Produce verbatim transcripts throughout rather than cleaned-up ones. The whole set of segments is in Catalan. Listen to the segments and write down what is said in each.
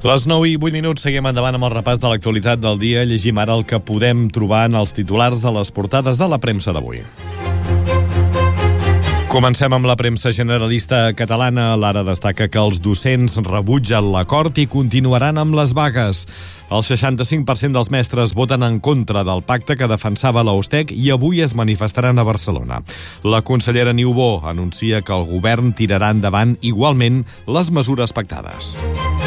Les nou i vuit minuts, seguim endavant amb el repàs de l'actualitat del dia. Llegim ara el que podem trobar en els titulars de les portades de la premsa d'avui. Comencem amb la premsa generalista catalana. L'Ara destaca que els docents rebutgen l'acord i continuaran amb les vagues. El seixanta-cinc per cent dels mestres voten en contra del pacte que defensava la USTEC i avui es manifestaran a Barcelona. La consellera Niubó anuncia que el govern tirarà endavant igualment les mesures pactades.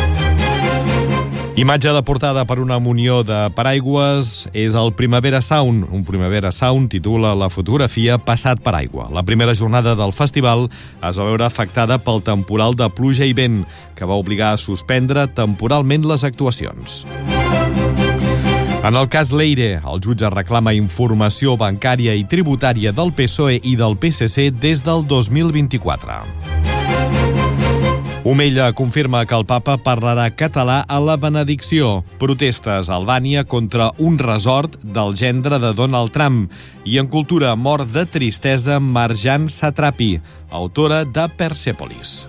Imatge de portada per una munió de paraigües és el Primavera Sound. Un Primavera Sound titula la fotografia Passat per aigua. La primera jornada del festival es va veure afectada pel temporal de pluja i vent, que va obligar a suspendre temporalment les actuacions. En el cas Leire, el jutge reclama informació bancària i tributària del P S O E i del P S C des del dos mil vint-i-quatre. Omella confirma que el papa parlarà català a la benedicció. Protestes a Albània contra un resort del gendre de Donald Trump. I en cultura, mort de tristesa Marjan Satrapi, autora de Persepolis.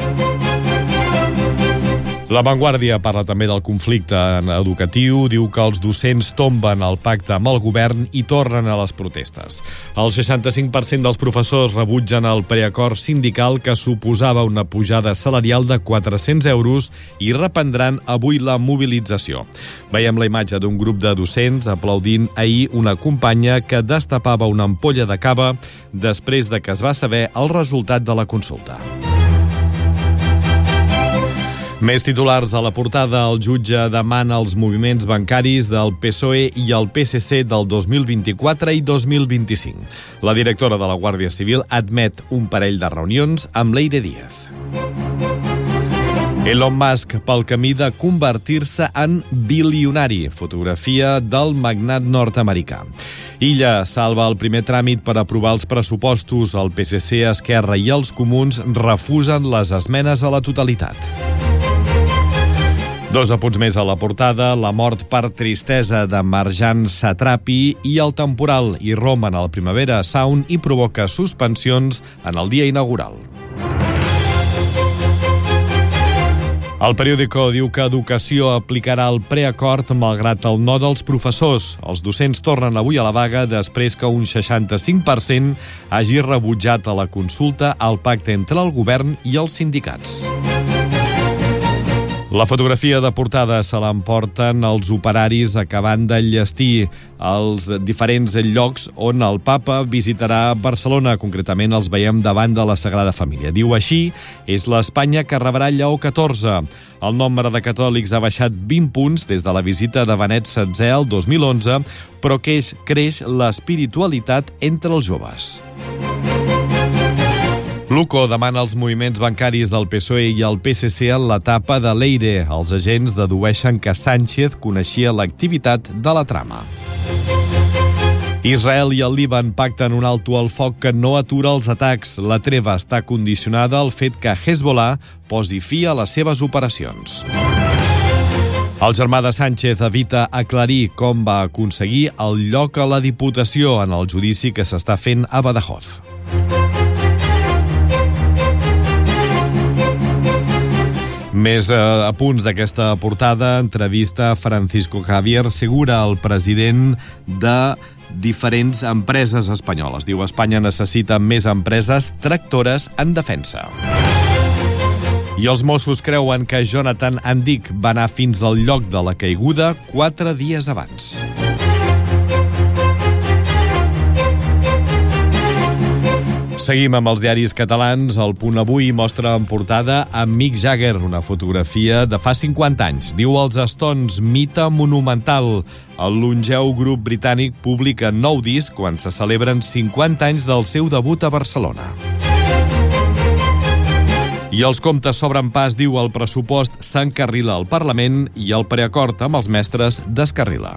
La Vanguardia parla també del conflicte educatiu, diu que els docents tomben el pacte amb el govern i tornen a les protestes. El seixanta-cinc per cent dels professors rebutgen el preacord sindical que suposava una pujada salarial de quatre-cents euros i reprendran avui la mobilització. Veiem la imatge d'un grup de docents aplaudint ahir una companya que destapava una ampolla de cava després de que es va saber el resultat de la consulta. Més titulars a la portada. El jutge demana els moviments bancaris del P S O E i el P S C del dos mil vint-i-quatre i dos mil vint-i-cinc. La directora de la Guàrdia Civil admet un parell de reunions amb Leire Díaz. Elon Musk pel camí de convertir-se en bilionari. Fotografia del magnat nord-americà. Illa salva el primer tràmit per aprovar els pressupostos. El P S C, Esquerra i els Comuns refusen les esmenes a la totalitat. Dos apunts més a la portada. La mort per tristesa de Marjan Satrapi i el temporal irromen al Primavera Sound i provoca suspensions en el dia inaugural. El periòdico diu que Educació aplicarà el preacord malgrat el no dels professors. Els docents tornen avui a la vaga després que un seixanta-cinc per cent hagi rebutjat a la consulta el pacte entre el govern i els sindicats. La fotografia de portada se l'emporten els operaris acabant d'enllestir els diferents llocs on el papa visitarà Barcelona. Concretament els veiem davant de la Sagrada Família. Diu així, és l'Espanya que rebrà Lleó catorze. El nombre de catòlics ha baixat vint punts des de la visita de Benet setzè el dos mil onze, però creix, creix l'espiritualitat entre els joves. Luco demana als moviments bancaris del P S O E i el P S C en l'etapa de Leire. Els agents dedueixen que Sánchez coneixia l'activitat de la trama. Israel i el Líban pacten un alto al foc que no atura els atacs. La treva està condicionada al fet que Hezbollah posi fi a les seves operacions. El germà de Sánchez evita aclarir com va aconseguir el lloc a la Diputació en el judici que s'està fent a Badajoz. Més eh, apunts d'aquesta portada. Entrevista a Francisco Javier Segura, el president de diferents empreses espanyoles. Diu, Espanya necessita més empreses tractores en defensa. I els Mossos creuen que Jonathan Andic va anar fins al lloc de la caiguda quatre dies abans. Seguim amb els diaris catalans. El Punt Avui mostra en portada a Mick Jagger, una fotografia de fa cinquanta anys. Diu, els Stones, mite monumental. El longeu grup britànic publica nou disc quan se celebren cinquanta anys del seu debut a Barcelona. I els comptes s'obren pas, diu, el pressupost s'encarrila al Parlament i el preacord amb els mestres descarrila.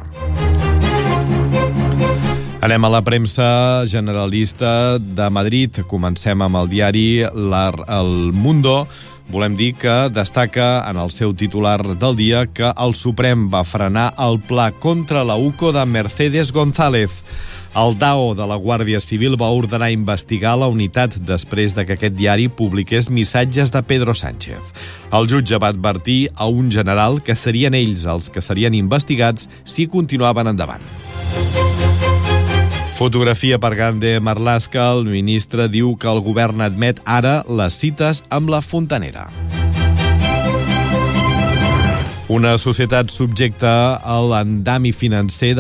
Anem a la premsa generalista de Madrid. Comencem amb el diari El Mundo. volem dir que destaca en el seu titular del dia que el Suprem va frenar el pla contra la U C O de Mercedes González. El D A O de la Guàrdia Civil va ordenar investigar la unitat després de que aquest diari publiqués missatges de Pedro Sánchez. El jutge va advertir a un general que serien ells els que serien investigats si continuaven endavant. Fotografia per Grande Marlaska. El ministre diu que el govern admet ara les cites amb la fontanera. Una societat subjecta a l'endami financer